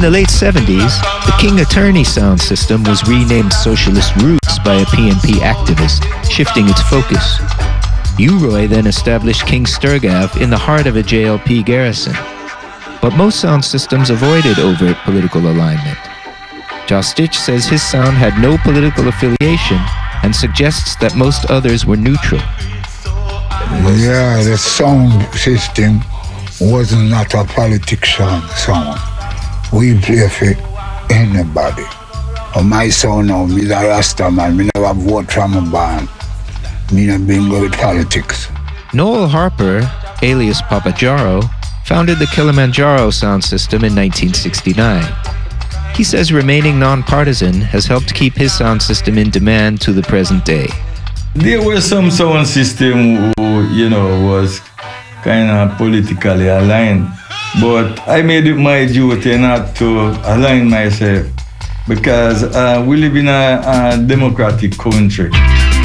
In the late 70s, the King Attorney sound system was renamed Socialist Roots by a PNP activist, shifting its focus. U-Roy then established King Sturgav in the heart of a JLP garrison. But most sound systems avoided overt political alignment. Jostich says his sound had no political affiliation and suggests that most others were neutral. Yeah, the sound system was not a politician sound. We play for anybody. My sound now, me a Rasta man, me never vote from a band. Me no bingo with politics. Noel Harper, alias Papa Jaro, founded the Kilimanjaro sound system in 1969. He says remaining nonpartisan has helped keep his sound system in demand to the present day. There were some sound system who, was kind of politically aligned. But I made it my duty not to align myself because we live in a democratic country.